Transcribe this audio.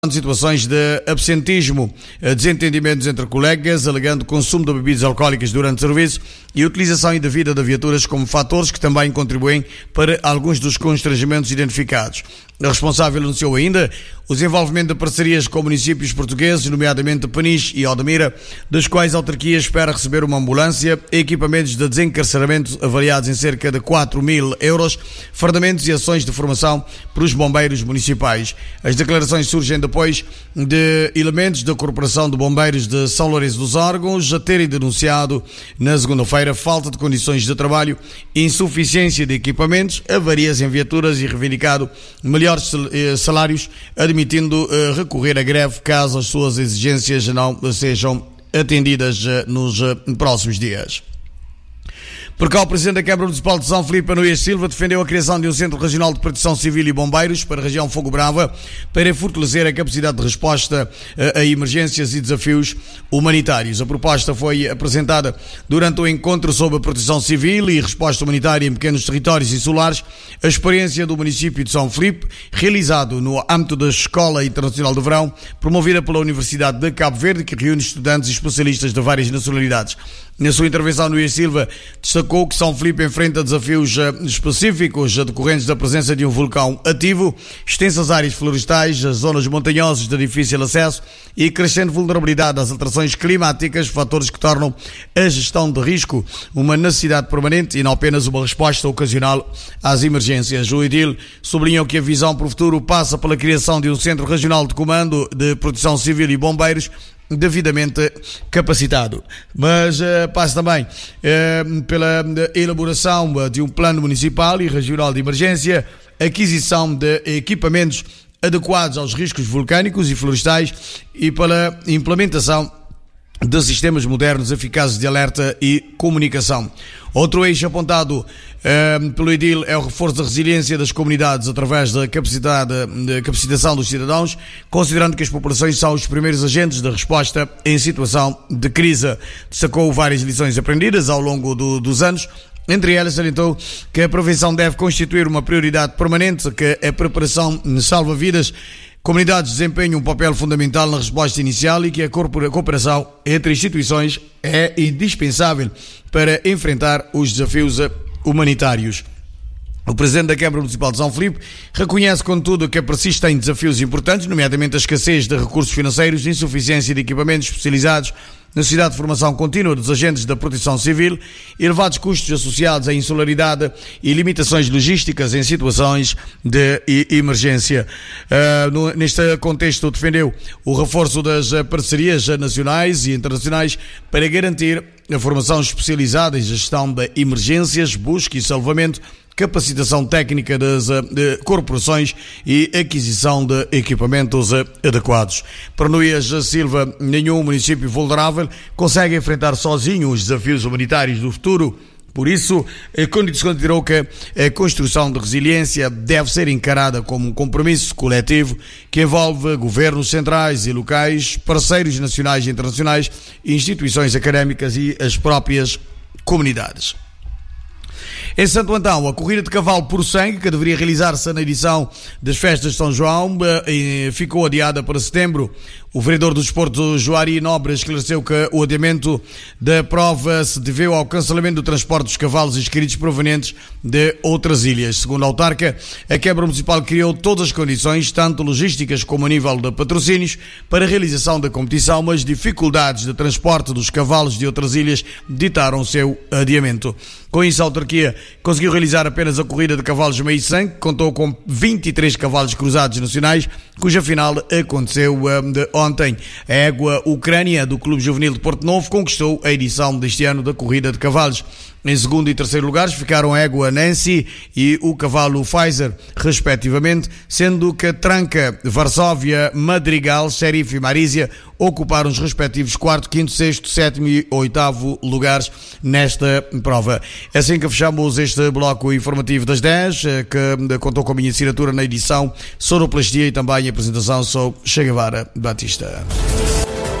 Situações de absentismo, desentendimentos entre colegas, alegando consumo de bebidas alcoólicas durante o serviço e utilização indevida de viaturas como fatores que também contribuem para alguns dos constrangimentos identificados. A responsável anunciou ainda o desenvolvimento de parcerias com municípios portugueses, nomeadamente Peniche e Odmira, das quais a autarquia espera receber uma ambulância, equipamentos de desencarceramento avaliados em cerca de 4.000 euros, fardamentos e ações de formação para os bombeiros municipais. As declarações surgem depois de elementos da Corporação de Bombeiros de São Lourenço dos Órgãos a terem denunciado na segunda-feira falta de condições de trabalho, insuficiência de equipamentos, avarias em viaturas e reivindicado melhores salários, admitindo recorrer à greve caso as suas exigências não sejam atendidas nos próximos dias. Por cá, o Presidente da Câmara Municipal de São Filipe, Anuías Silva, defendeu a criação de um Centro Regional de Proteção Civil e Bombeiros para a região Fogo Brava para fortalecer a capacidade de resposta a emergências e desafios humanitários. A proposta foi apresentada durante o encontro sobre a proteção civil e resposta humanitária em pequenos territórios insulares, a experiência do município de São Filipe, realizado no âmbito da Escola Internacional de Verão, promovida pela Universidade de Cabo Verde, que reúne estudantes e especialistas de várias nacionalidades. Na sua intervenção, Anuías Silva destacou que São Filipe enfrenta desafios específicos decorrentes da presença de um vulcão ativo, extensas áreas florestais, zonas montanhosas de difícil acesso e crescente vulnerabilidade às alterações climáticas, fatores que tornam a gestão de risco uma necessidade permanente e não apenas uma resposta ocasional às emergências. O edil sublinhou que a visão para o futuro passa pela criação de um Centro Regional de Comando de Proteção Civil e Bombeiros devidamente capacitado, mas passa também pela elaboração de um plano municipal e regional de emergência, aquisição de equipamentos adequados aos riscos vulcânicos e florestais e pela implementação de sistemas modernos eficazes de alerta e comunicação. Outro eixo apontado pelo edil é o reforço da resiliência das comunidades através da capacitação dos cidadãos, considerando que as populações são os primeiros agentes da resposta em situação de crise. Destacou várias lições aprendidas ao longo dos anos. Entre elas, salientou que a prevenção deve constituir uma prioridade permanente, que a preparação salva vidas. Comunidades desempenham um papel fundamental na resposta inicial e que a cooperação entre instituições é indispensável para enfrentar os desafios humanitários. O Presidente da Câmara Municipal de São Filipe reconhece, contudo, que persistem desafios importantes, nomeadamente a escassez de recursos financeiros, insuficiência de equipamentos especializados, necessidade de formação contínua dos agentes da proteção civil, elevados custos associados à insularidade e limitações logísticas em situações de emergência. Neste contexto, defendeu o reforço das parcerias nacionais e internacionais para garantir a formação especializada em gestão de emergências, busca e salvamento, capacitação técnica das corporações e aquisição de equipamentos adequados. Para Anuías Silva, nenhum município vulnerável consegue enfrentar sozinho os desafios humanitários do futuro. Por isso, considerou que a construção de resiliência deve ser encarada como um compromisso coletivo que envolve governos centrais e locais, parceiros nacionais e internacionais, instituições académicas e as próprias comunidades. Em Santo Antão, a corrida de cavalo por sangue, que deveria realizar-se na edição das festas de São João, ficou adiada para setembro. O vereador do desporto, Joari Nobre, esclareceu que o adiamento da prova se deveu ao cancelamento do transporte dos cavalos inscritos provenientes de outras ilhas. Segundo a autarca, a Câmara Municipal criou todas as condições, tanto logísticas como a nível de patrocínios, para a realização da competição, mas dificuldades de transporte dos cavalos de outras ilhas ditaram o seu adiamento. Com isso, a autarquia conseguiu realizar apenas a corrida de cavalos meio-sangue, que contou com 23 cavalos cruzados nacionais, cuja final aconteceu ontem. A égua Ucrânia, do Clube Juvenil de Porto Novo, conquistou a edição deste ano da corrida de cavalos. Em segundo e terceiro lugares ficaram a égua Nancy e o cavalo Pfizer, respectivamente, sendo que Tranca, Varsóvia, Madrigal, Xerife e Marísia ocuparam os respectivos quarto, quinto, sexto, sétimo e oitavo lugares nesta prova. É assim que fechamos este bloco informativo das 10, que contou com a minha assinatura na edição, sonoplastia e também a apresentação. Sou Che Guevara Batista.